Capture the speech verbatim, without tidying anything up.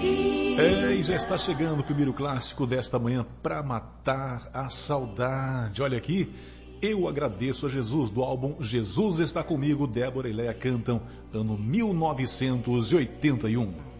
É, e já está chegando o primeiro clássico desta manhã, Pra Matar a Saudade. Olha aqui, Eu Agradeço a Jesus, do álbum Jesus Está Comigo. Débora e Léa cantam, ano mil novecentos e oitenta e um.